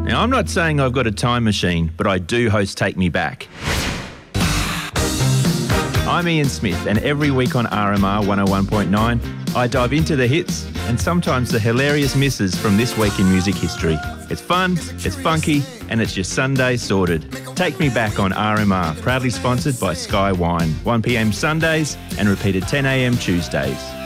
Now, I'm not saying I've got a time machine, but I do host Take Me Back. I'm Ian Smith, and every week on RMR 101.9, I dive into the hits and sometimes the hilarious misses from this week in music history. It's fun, it's funky, and it's your Sunday sorted. Take Me Back on RMR, proudly sponsored by Sky Wine, 1 p.m. Sundays and repeated 10 a.m. Tuesdays.